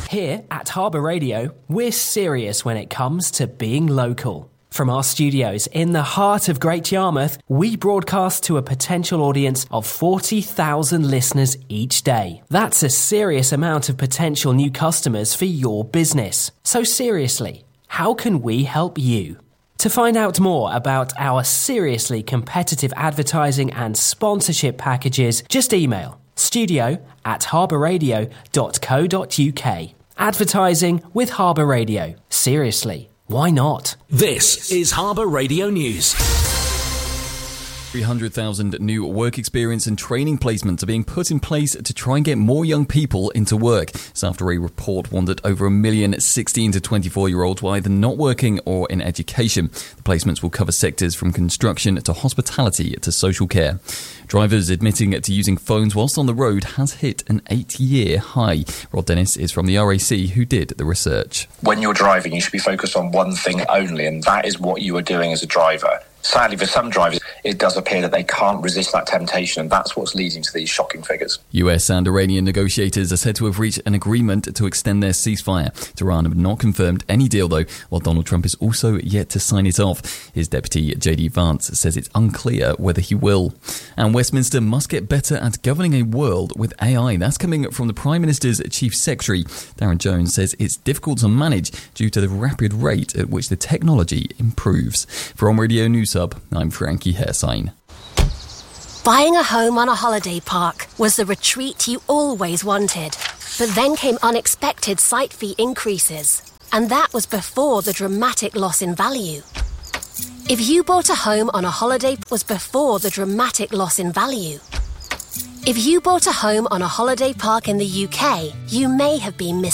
Here at Harbour Radio, we're serious when it comes to being local. From our studios in the heart of Great Yarmouth, we broadcast to a potential audience of 40,000 listeners each day. That's a serious amount of potential new customers for your business. So seriously, how can we help you? To find out more about our seriously competitive advertising and sponsorship packages, just email studio@harbourradio.co.uk. Advertising with Harbour Radio. Seriously, why not? This is Harbour Radio News. 300,000 new work experience and training placements are being put in place to try and get more young people into work. It's after a report warned that over 1 million 16 to 24-year-olds were either not working or in education. The placements will cover sectors from construction to hospitality to social care. Drivers admitting to using phones whilst on the road has hit an 8-year high. Rod Dennis is from the RAC, who did the research. When you're driving, you should be focused on one thing only, and that is what you are doing as a driver. Sadly, for some drivers, it does appear that they can't resist that temptation, and that's what's leading to these shocking figures. US and Iranian negotiators are said to have reached an agreement to extend their ceasefire. Tehran have not confirmed any deal, though, while Donald Trump is also yet to sign it off. His deputy, J.D. Vance, says it's unclear whether he will. And Westminster must get better at governing a world with AI. That's coming from the Prime Minister's Chief Secretary. Darren Jones says it's difficult to manage due to the rapid rate at which the technology improves. For On Radio News Hub, I'm Frankie Hairsign. Buying a home on a holiday park was the retreat you always wanted. But then came unexpected site fee increases. And that was before the dramatic loss in value. If you bought a home on a holiday was before the dramatic loss in value. If you bought a home on a holiday park in the UK, you may have been